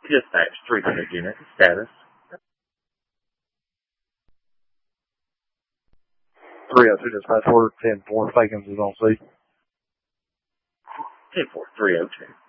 Dispatch 300 unit status. 302 dispatch order 10-4, Fakins is on scene. 10-4, 302.